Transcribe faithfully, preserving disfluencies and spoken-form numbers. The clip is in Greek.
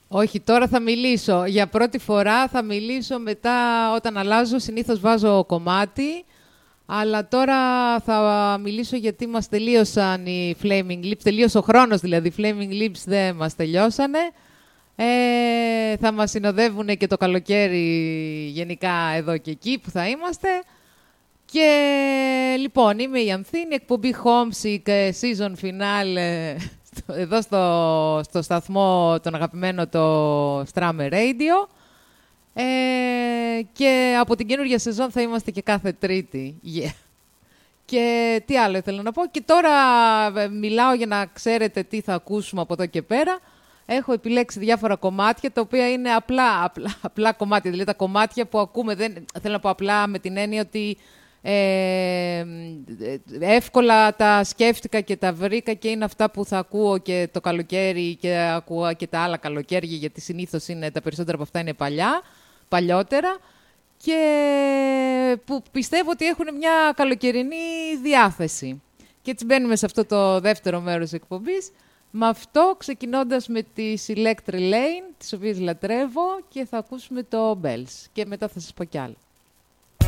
Όχι, τώρα θα μιλήσω. Για πρώτη φορά θα μιλήσω μετά όταν αλλάζω. Συνήθως βάζω κομμάτι. Αλλά τώρα θα μιλήσω γιατί μας τελείωσαν οι Flaming Lips. Τελείωσε ο χρόνος δηλαδή. Οι Flaming Lips δεν μας τελειώσανε. Ε, θα μας συνοδεύουν και το καλοκαίρι γενικά εδώ και εκεί που θα είμαστε. Και λοιπόν, είμαι η Ανθήνη, εκπομπή Homesick, season finale, εδώ στο, στο σταθμό τον αγαπημένο το Strammer Radio. Ε, και από την καινούργια σεζόν θα είμαστε και κάθε Τρίτη. Yeah. Και τι άλλο ήθελα να πω. Και τώρα μιλάω για να ξέρετε τι θα ακούσουμε από εδώ και πέρα. Έχω επιλέξει διάφορα κομμάτια, τα οποία είναι απλά, απλά, απλά κομμάτια. Δηλαδή τα κομμάτια που ακούμε, δεν, θέλω να πω απλά με την έννοια ότι ε, εύκολα τα σκέφτηκα και τα βρήκα και είναι αυτά που θα ακούω και το καλοκαίρι και ακούω και τα άλλα καλοκαίρια, γιατί συνήθως είναι, τα περισσότερα από αυτά είναι παλιά, παλιότερα και που πιστεύω ότι έχουν μια καλοκαιρινή διάθεση. Και έτσι μπαίνουμε σε αυτό το δεύτερο μέρος της εκπομπής. Με αυτό, ξεκινώντας με τις Electric Lane, τις οποίες λατρεύω, και θα ακούσουμε το Bells. Και μετά θα σας πω κι άλλα.